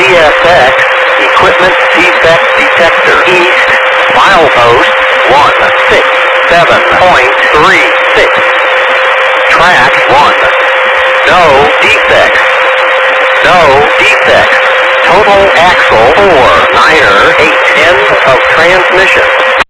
CSX, equipment defect detector. East, milepost 167.36. Track 1. No defects. No defects. Total axle 4, 9er, 8, end of transmission.